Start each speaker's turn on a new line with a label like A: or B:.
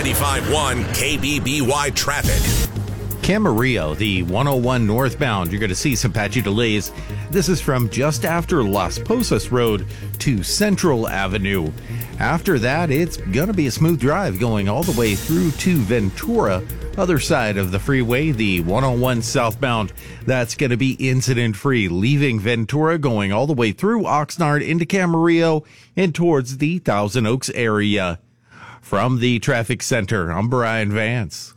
A: 95.1 KBBY traffic.
B: Camarillo, the 101 northbound, you're going to see some patchy delays. This is from just after Las Posas Road to Central Avenue. After that, it's going to be a smooth drive going all the way through to Ventura. Other side of the freeway, the 101 southbound, that's going to be incident-free, leaving Ventura, going all the way through Oxnard into Camarillo and towards the Thousand Oaks area. From the traffic center, I'm Brian Vance.